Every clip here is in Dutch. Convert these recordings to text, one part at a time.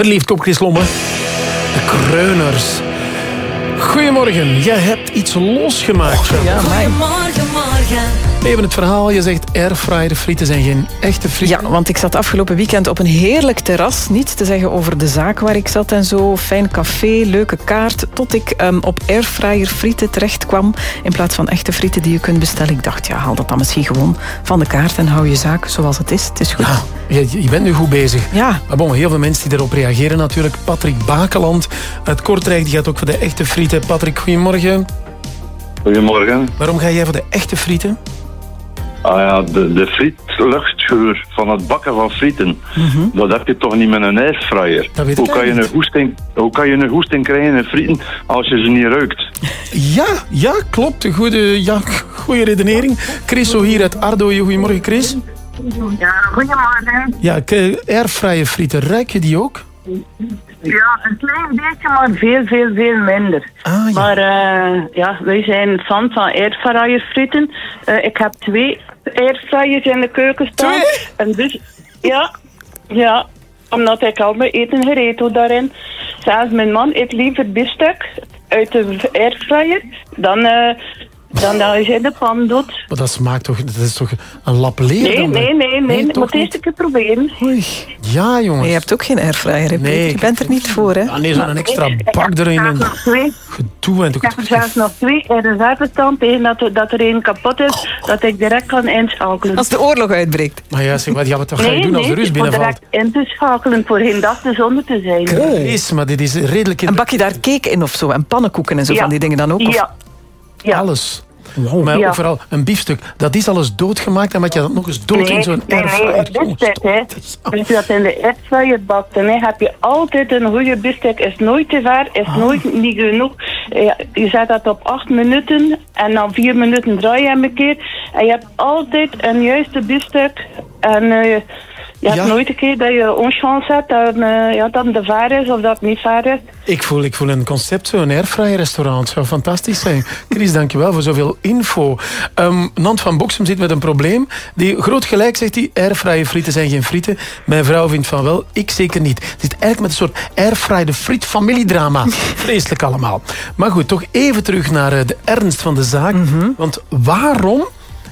Verliefd op Chris Lomme. De Kreuners. Goedemorgen, jij hebt iets losgemaakt. Goedemorgen, morgen. Even het verhaal, je zegt airfryer frieten zijn geen echte frieten. Ja, want ik zat afgelopen weekend op een heerlijk terras. Niets te zeggen over de zaak waar ik zat en zo. Fijn café, leuke kaart. Tot ik op airfryer frieten terecht kwam. In plaats van echte frieten die je kunt bestellen. Ik dacht, haal dat dan misschien gewoon van de kaart en hou je zaak zoals het is. Het is goed. Ja, je bent nu goed bezig. Ja. Maar bon, heel veel mensen die daarop reageren natuurlijk. Patrick Bakeland uit Kortrijk, die gaat ook voor de echte frieten. Patrick, goedemorgen. Goedemorgen. Waarom ga jij voor de echte frieten? De frietluchtgeur van het bakken van frieten, dat heb je toch niet met een airfryer. Hoe kan je een goesting krijgen in frieten als je ze niet ruikt? Ja, klopt. Goede redenering. Chris, zo hier uit Ardo. Goedemorgen, Chris. Ja, goedemorgen. Ja, airfryer frieten, ruik je die ook? Ja, een klein beetje, maar veel minder. Ah, ja. Maar wij zijn fan van airfryer frieten. Ik heb 2 airfryers in de keuken staan. 2? En dus, ja, omdat ik al mijn eten gereed doe daarin. Zelfs mijn man eet liever biefstuk uit de airfryer dan als je in de pan doet. Maar dat smaakt toch, dat is toch een lap leer? Nee. Dat moet eerst een keer proberen. Oei. Ja, jongens. Je hebt ook geen airfryer, hè? Nee, Je bent er niet voor, hè? Nee, zo'n extra bak erin. Ik heb nog 2. Gedoe. Ik heb er zelfs nog 2 in reserve staan tegen dat er één kapot is, dat ik direct kan inschakelen. Als de oorlog uitbreekt. Maar ja, zeg, wat ga je doen als de rust binnenvalt? direct in te schakelen voor geen dag de zon te zijn. Chris, maar dit is redelijk... En bak je daar cake in of zo? En pannenkoeken en zo van die dingen dan ook? Of? Ja. Alles. Wow. Maar ook vooral een biefstuk, dat is alles doodgemaakt en wat je dat nog eens dood in zo'n airfryer. Het biefstuk, hè. Als je dat in de airfryer bakt, dan heb je altijd een goede biefstuk. Is nooit te ver, is nooit niet genoeg. Je zet dat op 8 minuten en dan 4 minuten draai je hem een keer. En je hebt altijd een juiste biefstuk. En je hebt nooit een keer dat je onchance hebt dat het de ver is of dat het niet ver is. Ik voel een concept, zo'n airfryer restaurant. Het zou fantastisch zijn. Chris, dankjewel voor zoveel info. Nant van Boksem zit met een probleem. Die groot gelijk zegt hij, airfryer frieten zijn geen frieten. Mijn vrouw vindt van wel, ik zeker niet. Het zit eigenlijk met een soort airfryer friet familiedrama. Vreselijk allemaal. Maar goed, toch even terug naar de ernst van de zaak. Want waarom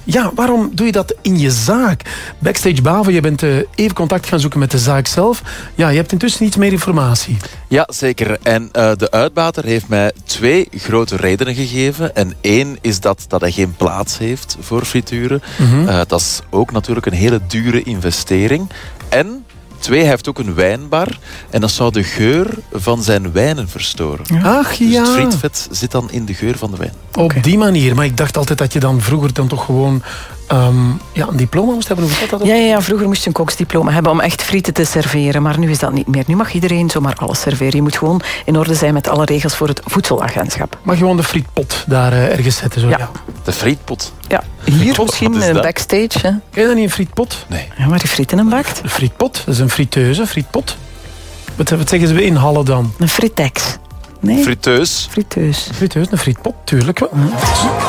doe je dat in je zaak? Backstage Bavo, je bent even contact gaan zoeken met de zaak zelf. Ja, je hebt intussen iets meer informatie. Ja, zeker. En de uitbater heeft mij 2 grote redenen gegeven. En 1 is dat hij geen plaats heeft voor frituren. Dat is ook natuurlijk een hele dure investering. En 2, hij heeft ook een wijnbar. En dat zou de geur van zijn wijnen verstoren. Ach ja. Dus het frietvet zit dan in de geur van de wijn. Op die manier. Maar ik dacht altijd dat je dan vroeger dan toch gewoon een diploma moest hebben. Hoe zat dat? Ja, vroeger moest je een koksdiploma hebben om echt frieten te serveren. Maar nu is dat niet meer. Nu mag iedereen zomaar alles serveren. Je moet gewoon in orde zijn met alle regels voor het voedselagentschap. Mag gewoon de frietpot daar ergens zetten. Zo, ja. De frietpot. Ja, hier misschien backstage. Hè? Ken je dat niet, een frietpot? Nee. Ja, waar je frieten in bakt. Een frietpot, dat is een friteuze, frietpot. Wat zeggen ze in Halle dan? Een fritex. Nee. Friteus. Friteus. Friteus, een frietpot, tuurlijk wel.